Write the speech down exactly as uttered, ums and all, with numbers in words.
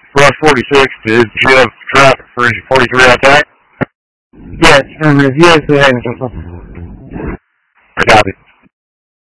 Rush forty-six, did you have traffic for engine forty-three on attack? Yes, affirmative. Yes, go ahead. I copy.